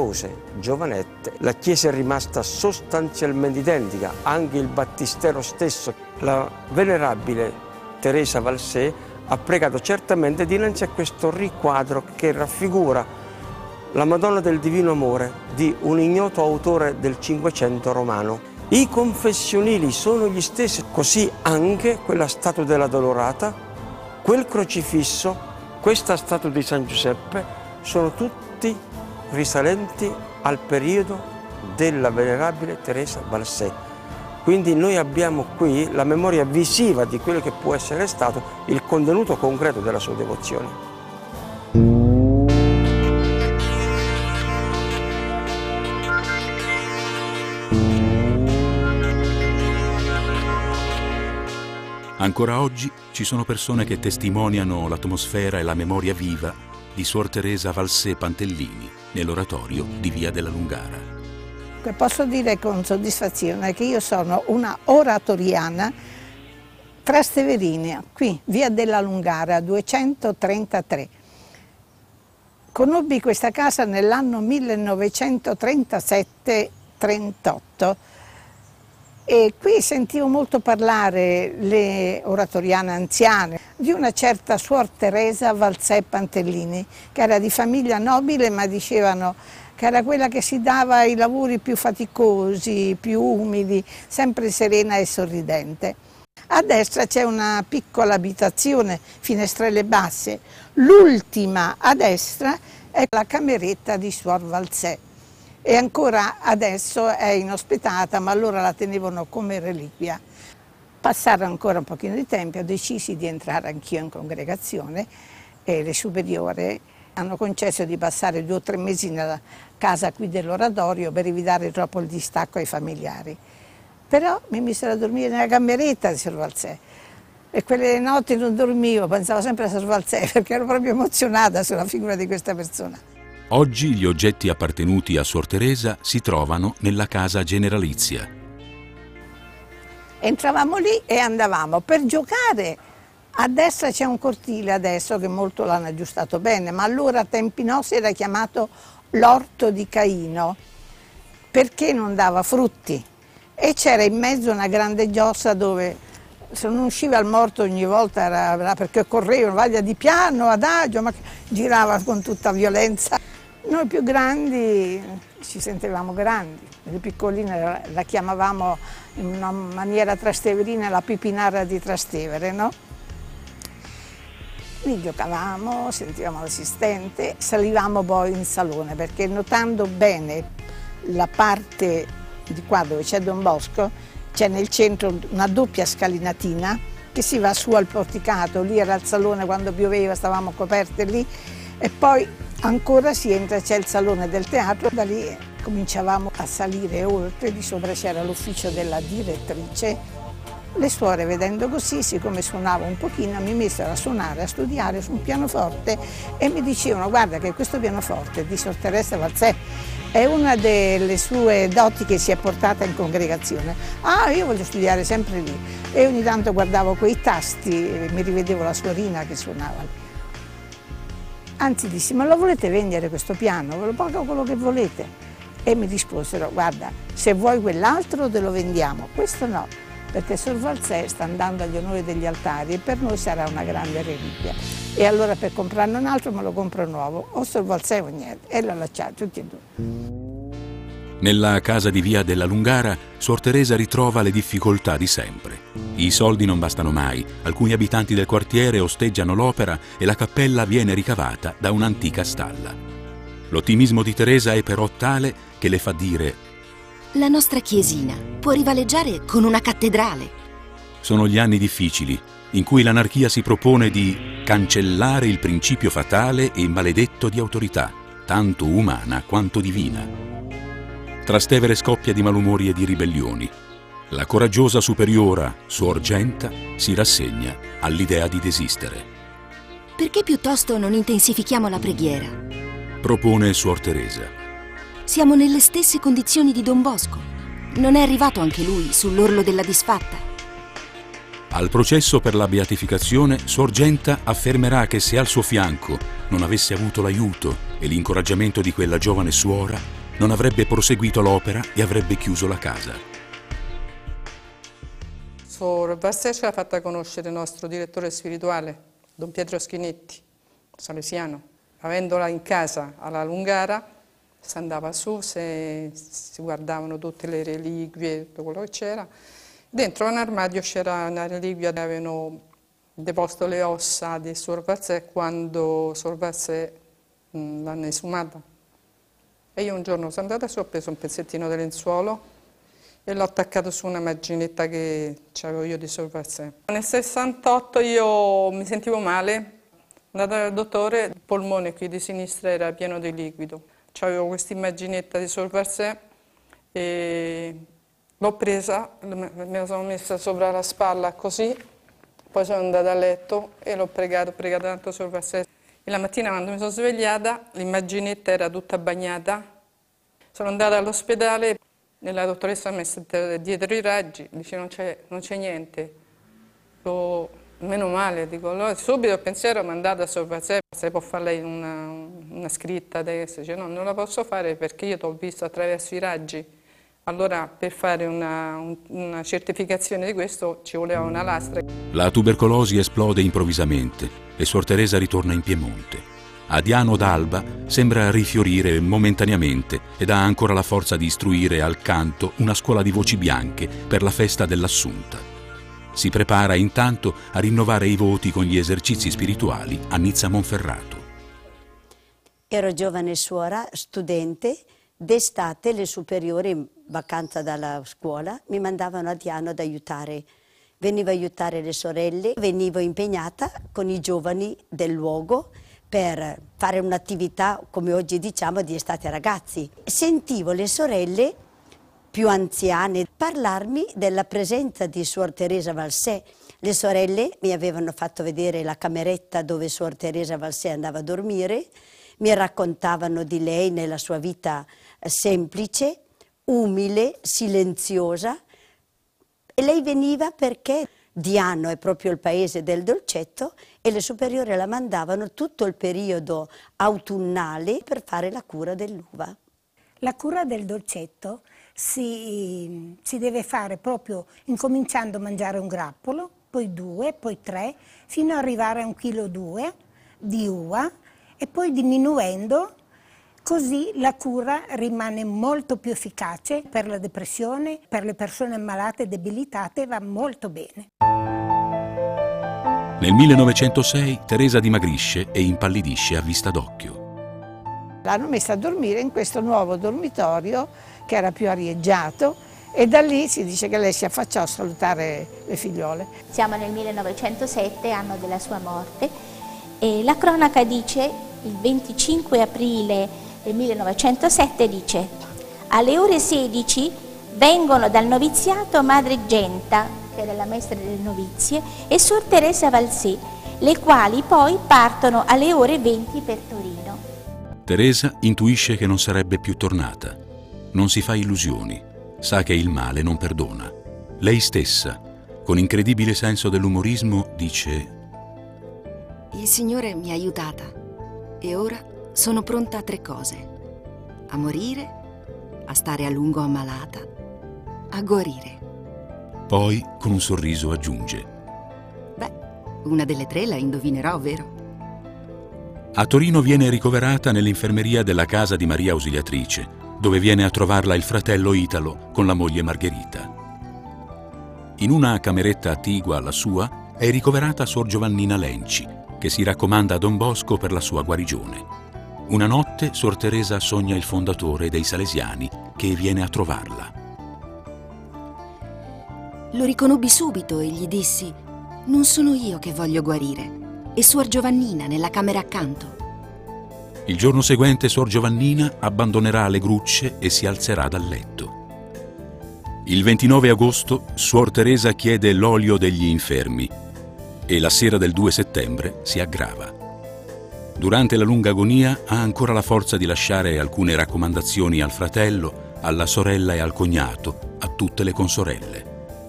numerose giovanette. La chiesa è rimasta sostanzialmente identica, anche il battistero stesso. La venerabile Teresa Valsè ha pregato certamente dinanzi a questo riquadro che raffigura la Madonna del Divino Amore di un ignoto autore del Cinquecento romano. I confessionili sono gli stessi, così anche quella statua della Dolorata, quel crocifisso, questa statua di San Giuseppe, sono tutti risalenti al periodo della venerabile Teresa Valsè. Quindi noi abbiamo qui la memoria visiva di quello che può essere stato il contenuto concreto della sua devozione. Ancora oggi ci sono persone che testimoniano l'atmosfera e la memoria viva di Suor Teresa Valsè Pantellini nell'oratorio di Via della Lungara. Posso dire con soddisfazione che io sono una oratoriana trasteverina, qui, Via della Lungara, 233. Conobbi questa casa nell'anno 1937-38 e qui sentivo molto parlare le oratoriane anziane di una certa Suor Teresa Valsè Pantellini, che era di famiglia nobile, ma dicevano che era quella che si dava i lavori più faticosi, più umili, sempre serena e sorridente. A destra c'è una piccola abitazione, finestrelle basse. L'ultima a destra è la cameretta di Suor Valsè. E ancora adesso è inospitata, ma allora la tenevano come reliquia. Passato ancora un pochino di tempo, ho deciso di entrare anch'io in congregazione e le superiori hanno concesso di passare 2 o 3 mesi nella casa qui dell'oratorio per evitare troppo il distacco ai familiari. Però mi misero a dormire nella cameretta di Suor Valsè e quelle notti non dormivo, pensavo sempre a Suor Valsè perché ero proprio emozionata sulla figura di questa persona. Oggi gli oggetti appartenuti a Suor Teresa si trovano nella casa generalizia. Entravamo lì e andavamo per giocare. A destra c'è un cortile adesso che molto l'hanno aggiustato bene, ma allora a tempi nostri era chiamato l'orto di Caino perché non dava frutti e c'era in mezzo una grande giostra dove se non usciva il morto ogni volta era perché correvano, vaglia di piano, adagio, ma girava con tutta violenza. Noi più grandi ci sentivamo grandi, le piccoline la chiamavamo in una maniera trasteverina la pipinara di Trastevere, no? Lì giocavamo, sentivamo l'assistente, salivamo poi in salone perché notando bene la parte di qua dove c'è Don Bosco, c'è nel centro una doppia scalinatina che si va su al porticato, lì era il salone quando pioveva, stavamo coperte lì e poi ancora si entra, c'è il salone del teatro, da lì cominciavamo a salire oltre, di sopra c'era l'ufficio della direttrice. Le suore vedendo così, siccome suonavo un pochino, mi misero a suonare, a studiare su un pianoforte e mi dicevano guarda che questo pianoforte di Suor Teresa Valsè è una delle sue doti che si è portata in congregazione. Ah, io voglio studiare sempre lì e ogni tanto guardavo quei tasti e mi rivedevo la suorina che suonava lì. Anzi dissi, ma lo volete vendere questo piano? Ve lo pago quello che volete. E mi risposero, guarda, se vuoi quell'altro te lo vendiamo, questo no, perché Suor Valsè sta andando agli onori degli altari e per noi sarà una grande reliquia. E allora per comprarne un altro me lo compro nuovo, o Suor Valsè o niente, e l'ho lasciato tutti e 2. Nella casa di Via della Lungara, Suor Teresa ritrova le difficoltà di sempre. I soldi non bastano mai, alcuni abitanti del quartiere osteggiano l'opera e la cappella viene ricavata da un'antica stalla. L'ottimismo di Teresa è però tale che le fa dire: la nostra chiesina può rivaleggiare con una cattedrale. Sono gli anni difficili, in cui l'anarchia si propone di cancellare il principio fatale e maledetto di autorità, tanto umana quanto divina. Trastevere scoppia di malumori e di ribellioni. La coraggiosa superiora, Suor Genta, si rassegna all'idea di desistere. Perché piuttosto non intensifichiamo la preghiera? Propone Suor Teresa. Siamo nelle stesse condizioni di Don Bosco. Non è arrivato anche lui sull'orlo della disfatta? Al processo per la beatificazione, Suor Genta affermerà che se al suo fianco non avesse avuto l'aiuto e l'incoraggiamento di quella giovane suora, non avrebbe proseguito l'opera e avrebbe chiuso la casa. Suor Valsè ce l'ha fatta conoscere il nostro direttore spirituale, Don Pietro Schinetti, salesiano. Avendola in casa alla Lungara, si andava su, si guardavano tutte le reliquie, tutto quello che c'era. Dentro un armadio c'era una reliquia dove avevano deposto le ossa di Suor Valsè quando Suor Valsè l'hanno esumata. E io un giorno sono andata su, ho preso un pezzettino di lenzuolo e l'ho attaccato su una marginetta che avevo io di Suor Valsè. Nel 68 io mi sentivo male. Andata dal dottore, il polmone qui di sinistra era pieno di liquido. C'avevo questa immaginetta di Suor Valsè e l'ho presa, me la sono messa sopra la spalla così, poi sono andata a letto e l'ho pregato tanto Suor Valsè. E la mattina quando mi sono svegliata, l'immaginetta era tutta bagnata. Sono andata all'ospedale e la dottoressa mi ha messo dietro i raggi, dice non c'è niente. Meno male, dico, allora subito il pensiero mi è andato a Suor Valsè, se può fare lei una scritta adesso, dice no, non la posso fare perché io ti ho visto attraverso i raggi, allora per fare una certificazione di questo ci voleva una lastra. La tubercolosi esplode improvvisamente e Suor Teresa ritorna in Piemonte. A Diano d'Alba sembra rifiorire momentaneamente ed ha ancora la forza di istruire al canto una scuola di voci bianche per la festa dell'Assunta. Si prepara intanto a rinnovare i voti con gli esercizi spirituali a Nizza Monferrato. Ero giovane suora, studente, d'estate le superiori in vacanza dalla scuola mi mandavano a Diano ad aiutare. Venivo a aiutare le sorelle, venivo impegnata con i giovani del luogo per fare un'attività, come oggi diciamo, di estate ragazzi. Sentivo le sorelle più anziane parlarmi della presenza di Suor Teresa Valsè. Le sorelle mi avevano fatto vedere la cameretta dove Suor Teresa Valsè andava a dormire, mi raccontavano di lei nella sua vita semplice, umile, silenziosa, e lei veniva perché Diano è proprio il paese del dolcetto e le superiori la mandavano tutto il periodo autunnale per fare la cura dell'uva. La cura del dolcetto si deve fare proprio incominciando a mangiare un grappolo, poi 2, poi 3, fino ad arrivare a 1,2 kg di uva e poi diminuendo, così la cura rimane molto più efficace per la depressione, per le persone ammalate e debilitate va molto bene. Nel 1906 Teresa dimagrisce e impallidisce a vista d'occhio. L'hanno messa a dormire in questo nuovo dormitorio che era più arieggiato e da lì si dice che lei si affacciò a salutare le figliole. Siamo nel 1907, anno della sua morte, e la cronaca dice, il 25 aprile del 1907, dice: alle ore 16 vengono dal noviziato Madre Genta, che era la maestra delle novizie, e Suor Teresa Valsè, le quali poi partono alle ore 20 per Torino. Teresa intuisce che non sarebbe più tornata. Non si fa illusioni, sa che il male non perdona. Lei stessa, con incredibile senso dell'umorismo, dice: Il Signore mi ha aiutata e ora sono pronta a 3 cose: a morire, a stare a lungo ammalata, a guarire. Poi, con un sorriso, aggiunge: Beh, una delle 3 la indovinerò, vero? A Torino viene ricoverata nell'infermeria della casa di Maria Ausiliatrice, dove viene a trovarla il fratello Italo con la moglie Margherita. In una cameretta attigua alla sua è ricoverata Sor Giovannina Lenci, che si raccomanda a Don Bosco per la sua guarigione. Una notte Sor Teresa sogna il fondatore dei Salesiani, che viene a trovarla. Lo riconobbi subito e gli dissi: non sono io che voglio guarire, è Suor Giovannina nella camera accanto. Il giorno seguente Sor Giovannina abbandonerà le grucce e si alzerà dal letto. Il 29 agosto Suor Teresa chiede l'olio degli infermi e la sera del 2 settembre si aggrava. Durante la lunga agonia ha ancora la forza di lasciare alcune raccomandazioni al fratello, alla sorella e al cognato, a tutte le consorelle.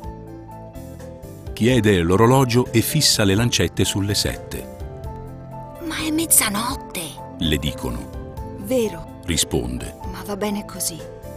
Chiede l'orologio e fissa le lancette sulle 7. Ma è mezzanotte! Le dicono. Vero, risponde: Ma va bene così.